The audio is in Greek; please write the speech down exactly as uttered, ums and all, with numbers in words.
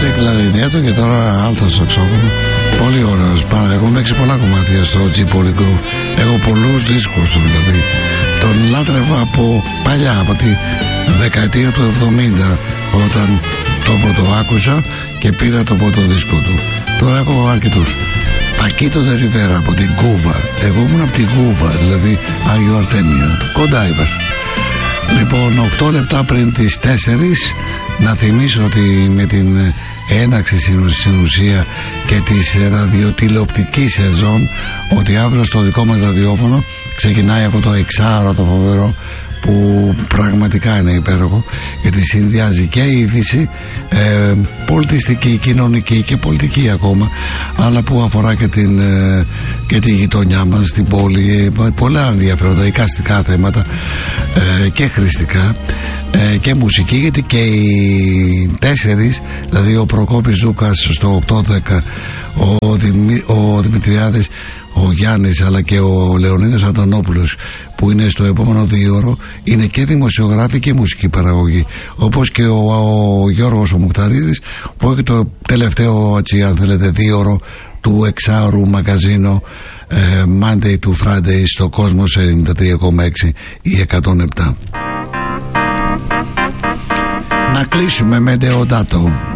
Τότε κλαρινέτο και τώρα άλτο σαξόφωνο. Πολύ ωραίος. Εγώ έχω παίξει πολλά κομμάτια στο G Polygroove. Έχω πολλούς δίσκους του, δηλαδή. Τον λάτρευα από παλιά, από τη δεκαετία του εβδομήντα, όταν το πρώτο άκουσα και πήρα το πρώτο δίσκο του. Τώρα έχω αρκετούς. Πακίτο Ντε Ριβέρα από την Κούβα. Εγώ ήμουν από την Κούβα, δηλαδή Άγιο Αρτέμιο. Κοντά είμαστε. Λοιπόν, οκτώ λεπτά πριν τις τέσσερις, να θυμίσω ότι με την έναξη στην ουσία και της ραδιοτηλεοπτικής σεζόν, ότι αύριο στο δικό μας ραδιόφωνο ξεκινάει αυτό το εξάωρο το φοβερό, που πραγματικά είναι υπέροχο, γιατί συνδυάζει και είδηση ε, πολιτιστική, κοινωνική και πολιτική ακόμα, αλλά που αφορά και την, ε, και τη γειτονιά μας, την πόλη, ε, πολλά ενδιαφέροντα εικαστικά θέματα ε, και χρηστικά ε, και μουσική, γιατί και οι τέσσερις, δηλαδή ο Προκόπης Ζούκας στο οκτώ δέκα, ο, Δημη, ο Δημητριάδης, ο Γιάννης, αλλά και ο Λεωνίδας Αντωνόπουλος, που είναι στο επόμενο δίωρο, είναι και δημοσιογράφοι και μουσική παραγωγή, όπως και ο, ο Γιώργος ο Μουκταρίδης, που έχει το τελευταίο, έτσι, αν θέλετε, δίωρο του εξάωρου μαγκαζίνο ε, Monday to Friday στο Κόσμος ενενήντα τρία κόμμα έξι ή εκατόν επτά. Να κλείσουμε με Ντεοντάτο.